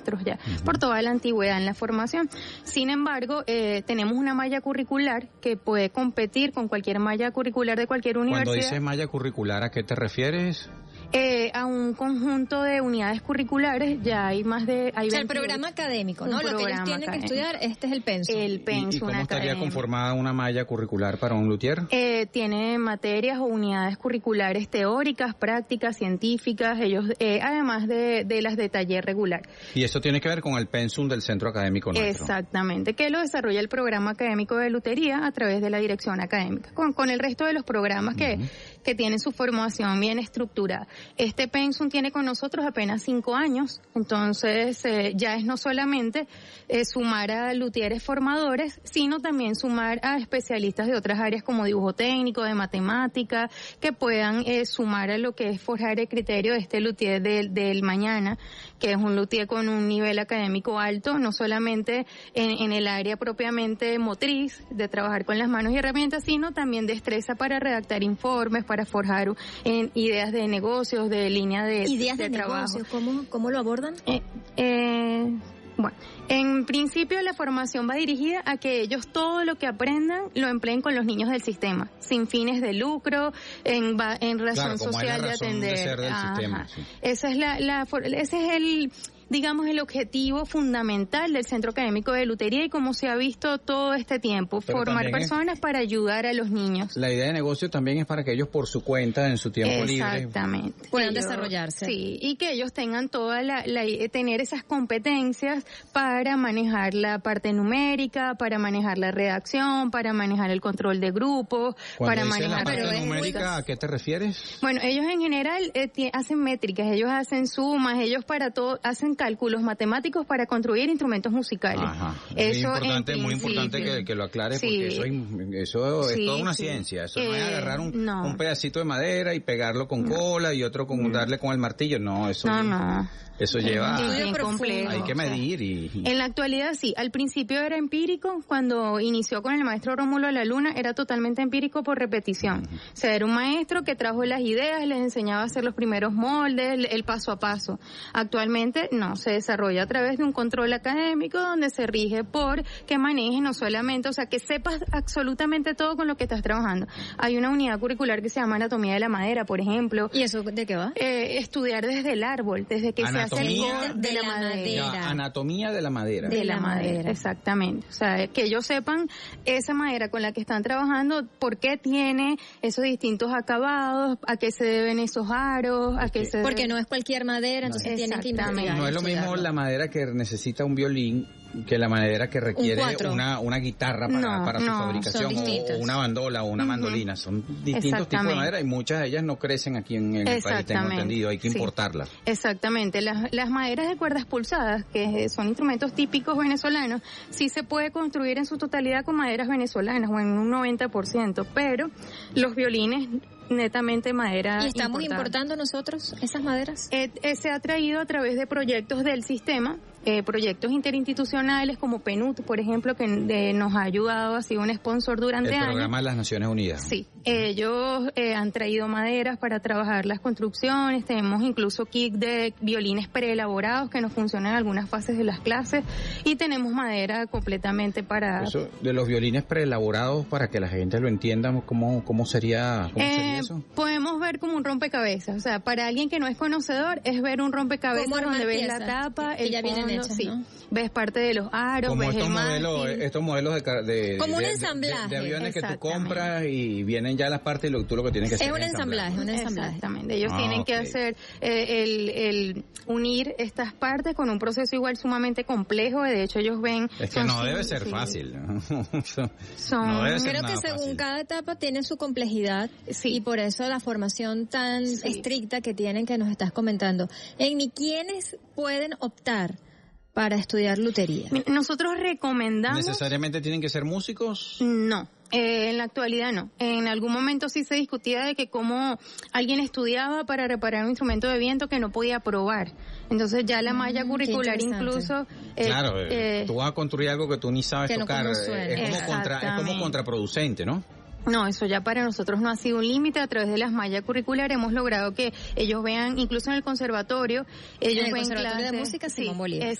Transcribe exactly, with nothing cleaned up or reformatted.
maestros ya, uh-huh. por toda la antigüedad en la formación. Sin embargo, eh, tenemos una malla curricular que puede competir con cualquier malla curricular de cualquier universidad. Cuando dices malla curricular, ¿a qué te refieres? Eh, a un conjunto de unidades curriculares, ya hay más de... Hay o sea, el programa académico, ¿no? Lo que ellos tienen académico. que estudiar, este es el pensum. El pensum ¿Y, y cómo académico. estaría conformada una malla curricular para un luthier? Eh, tiene materias o unidades curriculares teóricas, prácticas, científicas, ellos, eh, además de, de las de taller regular. Y eso tiene que ver con el pensum del centro académico nuestro. Exactamente, que lo desarrolla el programa académico de lutería a través de la dirección académica, con, con el resto de los programas que, uh-huh. que tienen su formación bien estructurada. Este pensum tiene con nosotros apenas cinco años, entonces eh, ya es no solamente eh, sumar a luthieres formadores, sino también sumar a especialistas de otras áreas como dibujo técnico, de matemática, que puedan eh, sumar a lo que es forjar el criterio de este luthier del, del mañana, que es un luthier con un nivel académico alto, no solamente en, en el área propiamente motriz, de trabajar con las manos y herramientas, sino también destreza para redactar informes, para forjar en ideas de negocios, de línea de, ideas de, de trabajo. Negocio, ¿cómo, cómo lo abordan? Eh, eh, bueno, en principio la formación va dirigida a que ellos todo lo que aprendan lo empleen con los niños del sistema, sin fines de lucro, en, en razón claro, como social hay la de razón atender. De ser del Ajá. sistema, sí. Esa es la, la, ese es el digamos, el objetivo fundamental del Centro Académico de Lutería y como se ha visto todo este tiempo, pero formar personas es, para ayudar a los niños. La idea de negocio también es para que ellos por su cuenta, en su tiempo libre, exactamente, puedan ellos, desarrollarse. Sí, y que ellos tengan toda la, la, tener esas competencias para manejar la parte numérica, para manejar la redacción, para manejar el control de grupos, para manejar... la parte numérica, ¿a qué te refieres? Bueno, ellos en general eh, t- hacen métricas, ellos hacen sumas, ellos para todo, hacen cálculos matemáticos para construir instrumentos musicales. Ajá. Eso muy importante, en muy importante que, que lo aclare sí. porque eso, eso es sí, toda una sí. ciencia. Eso eh, no es agarrar un, no. un pedacito de madera y pegarlo con no. cola y otro con no. darle con el martillo. No, eso no, no. Eso lleva, complejo. Hay que medir y, y... En la actualidad sí, al principio era empírico, cuando inició con el maestro Rómulo a la Luna era totalmente empírico por repetición. Uh-huh. O sea, era un maestro que trajo las ideas, les enseñaba a hacer los primeros moldes, el, el paso a paso. Actualmente no, se desarrolla a través de un control académico donde se rige por que manejes no solamente, o sea, que sepas absolutamente todo con lo que estás trabajando. Hay una unidad curricular que se llama Anatomía de la Madera, por ejemplo. ¿Y eso de qué va? Eh, estudiar desde el árbol, desde que Anatomía se hace el core de, de la madera. madera. Ya, anatomía de la madera. De, de la, la madera. madera, exactamente. O sea, que ellos sepan esa madera con la que están trabajando, por qué tiene esos distintos acabados, a qué se deben esos aros, a qué se debe... Porque no es cualquier madera, entonces tienen que investigar. No es lo mismo la madera que necesita un violín que la madera que requiere un una una guitarra para, no, para su no, fabricación o, o una bandola o una uh-huh. mandolina. Son distintos tipos de madera y muchas de ellas no crecen aquí en el país, tengo entendido, hay que sí. importarlas. Exactamente, las, las maderas de cuerdas pulsadas, que son instrumentos típicos venezolanos, sí se puede construir en su totalidad con maderas venezolanas o en un noventa por ciento, pero los violines netamente madera. ¿Y estamos importada. importando nosotros esas maderas? Eh, eh, se ha traído a través de proyectos del sistema, eh, proyectos interinstitucionales como P N U D, por ejemplo, que de, nos ha ayudado, ha sido un sponsor durante años. El programa años. de las Naciones Unidas. Sí, ellos eh, han traído maderas para trabajar las construcciones, tenemos incluso kit de violines preelaborados que nos funcionan en algunas fases de las clases y tenemos madera completamente para... Eso de los violines preelaborados, para que la gente lo entienda, ¿cómo, cómo sería, cómo eh, sería eso? Podemos ver como un rompecabezas, o sea, para alguien que no es conocedor es ver un rompecabezas donde ves la tapa, el ya fondo, hechas, sí, ¿no? ves parte de los aros, como ves estos el modelos, mástil. estos modelos de, de como un de, ensamblaje, de, de aviones que tú compras y vienen ya las partes y lo, tú lo que tienes que hacer es un ensamblaje, un ensamblaje. Exactamente, ellos ah, tienen okay. que hacer eh, el, el unir estas partes con un proceso igual sumamente complejo, de hecho ellos ven... Es que no debe ser sí. fácil. son, no debe ser creo nada que según fácil. cada etapa tiene su complejidad sí. y por eso la formación tan sí. estricta que tienen que nos estás comentando. Amy, ¿quiénes pueden optar para estudiar lutería? Nosotros recomendamos... ¿Necesariamente tienen que ser músicos? No. Eh, en la actualidad no. En algún momento sí se discutía de que como alguien estudiaba para reparar un instrumento de viento que no podía probar. Entonces ya la malla mm, curricular incluso... Eh, claro, eh, tú vas a construir algo que tú ni sabes que tocar. No es, como contra, es como contraproducente, ¿no? No, eso ya para nosotros no ha sido un límite. A través de las mallas curriculares hemos logrado que ellos vean, incluso en el conservatorio, ellos en el ven conservatorio clases, de música Simón Bolívar. Es,